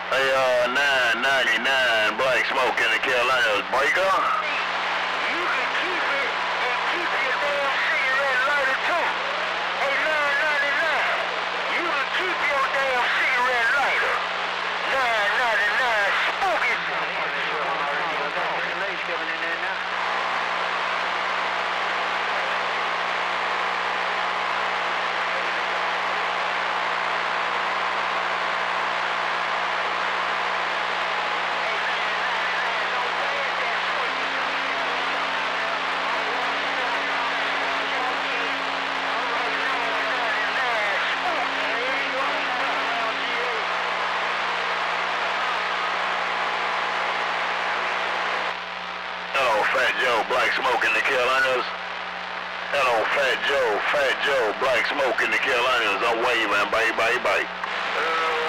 Hey, 999 Black Smoke in the Carolinas. Breaker? You can keep it and keep your damn cigarette lighter too. Hey, 999. You can keep your damn cigarette lighter. 999 Smoke it. Coming in there now. Hello, Fat Joe, Black Smoke in the Carolinas. Hello, Fat Joe, Black Smoke in the Carolinas. I'm waving, bye, bye, bye.